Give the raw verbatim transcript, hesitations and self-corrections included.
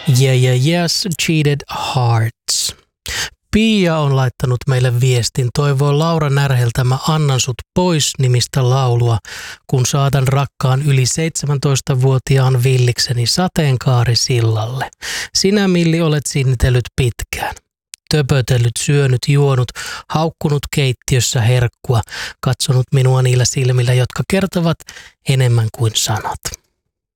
Yeah, yeah, yes, cheated hearts. Pia on laittanut meille viestin. Toivoo Laura Närheltä Mä annan sut pois -nimistä laulua, kun saatan rakkaan yli seitsemäntoistavuotiaan villikseni sateenkaarisillalle. Sinä, Milli, olet sinnitellyt pitkään. Töpötellyt, syönyt, juonut, haukkunut keittiössä herkkua, katsonut minua niillä silmillä, jotka kertovat enemmän kuin sanat.